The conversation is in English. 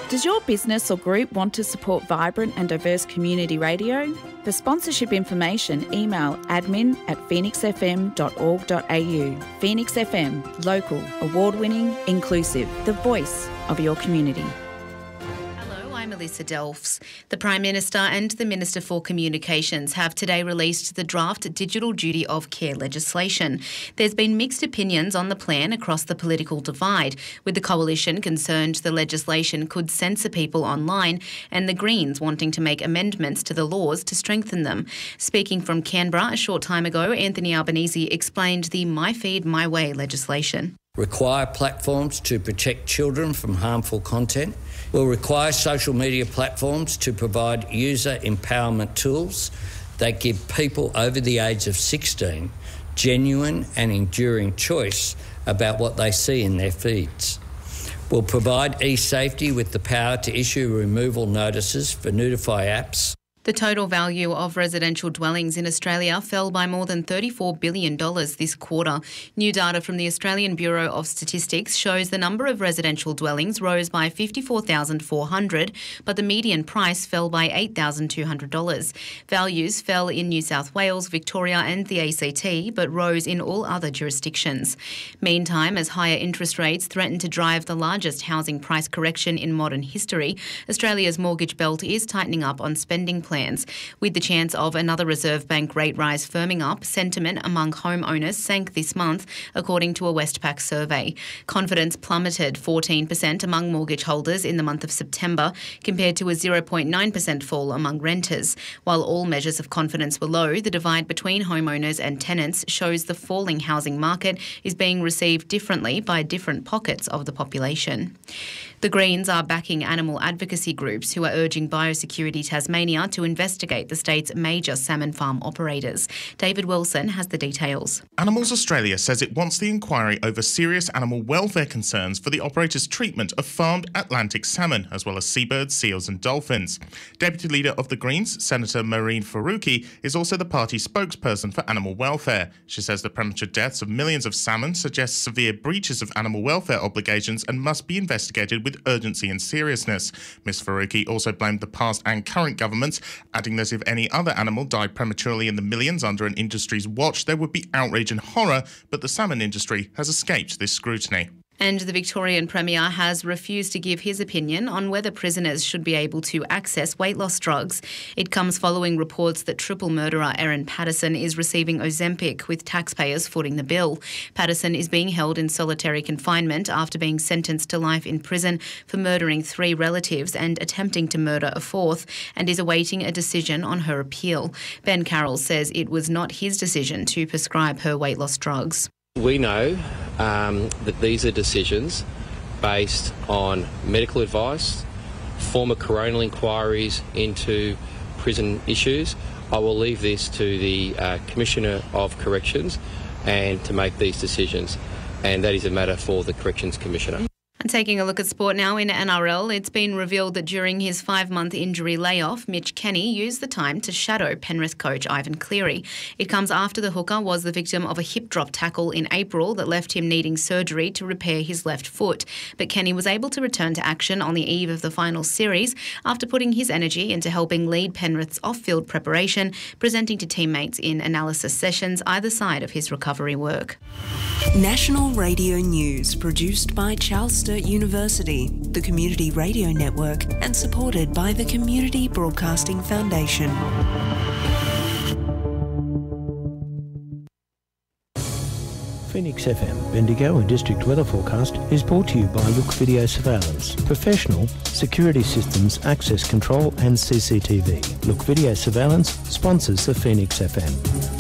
Does your business or group want to support vibrant and diverse community radio? For sponsorship information, email admin@phoenixfm.org.au. Phoenix FM, local, award-winning, inclusive, the voice of your community. I'm Melissa Delfs. The Prime Minister and the Minister for Communications have today released the draft Digital Duty of Care legislation. There's been mixed opinions on the plan across the political divide, with the Coalition concerned the legislation could censor people online and the Greens wanting to make amendments to the laws to strengthen them. Speaking from Canberra a short time ago, Anthony Albanese explained the My Feed, My Way legislation. Require platforms to protect children from harmful content. Will require social media platforms to provide user empowerment tools that give people over the age of 16 genuine and enduring choice about what they see in their feeds. Will provide eSafety with the power to issue removal notices for Notify apps. The total value of residential dwellings in Australia fell by more than $34 billion this quarter. New data from the Australian Bureau of Statistics shows the number of residential dwellings rose by 54,400, but the median price fell by $8,200. Values fell in New South Wales, Victoria and the ACT, but rose in all other jurisdictions. Meantime, as higher interest rates threaten to drive the largest housing price correction in modern history, Australia's mortgage belt is tightening up on spending plans. With the chance of another Reserve Bank rate rise firming up, sentiment among homeowners sank this month, according to a Westpac survey. Confidence plummeted 14% among mortgage holders in the month of September, compared to a 0.9% fall among renters. While all measures of confidence were low, the divide between homeowners and tenants shows the falling housing market is being received differently by different pockets of the population. The Greens are backing animal advocacy groups who are urging Biosecurity Tasmania to investigate the state's major salmon farm operators. David Wilson has the details. Animals Australia says it wants the inquiry over serious animal welfare concerns for the operator's treatment of farmed Atlantic salmon, as well as seabirds, seals and dolphins. Deputy Leader of the Greens, Senator Mehreen Faruqi, is also the party spokesperson for animal welfare. She says the premature deaths of millions of salmon suggest severe breaches of animal welfare obligations and must be investigated with urgency and seriousness. Ms Faruqi also blamed the past and current governments, adding that if any other animal died prematurely in the millions under an industry's watch, there would be outrage and horror, but the salmon industry has escaped this scrutiny. And the Victorian Premier has refused to give his opinion on whether prisoners should be able to access weight loss drugs. It comes following reports that triple murderer Erin Patterson is receiving Ozempic, with taxpayers footing the bill. Patterson is being held in solitary confinement after being sentenced to life in prison for murdering 3 relatives and attempting to murder a 4th, and is awaiting a decision on her appeal. Ben Carroll says it was not his decision to prescribe her weight loss drugs. We know that these are decisions based on medical advice, former coronial inquiries into prison issues. I will leave this to the Commissioner of Corrections and to make these decisions, and that is a matter for the Corrections Commissioner. And taking a look at sport now in NRL, it's been revealed that during his 5-month injury layoff, Mitch Kenny used the time to shadow Penrith coach Ivan Cleary. It comes after the hooker was the victim of a hip drop tackle in April that left him needing surgery to repair his left foot. But Kenny was able to return to action on the eve of the final series after putting his energy into helping lead Penrith's off-field preparation, presenting to teammates in analysis sessions either side of his recovery work. National Radio News, produced by Charles Sturt University, the Community Radio Network, and supported by the Community Broadcasting Foundation. Phoenix FM, Bendigo and District Weather Forecast is brought to you by Look Video Surveillance. Professional security systems, access control and CCTV. Look Video Surveillance sponsors the Phoenix FM.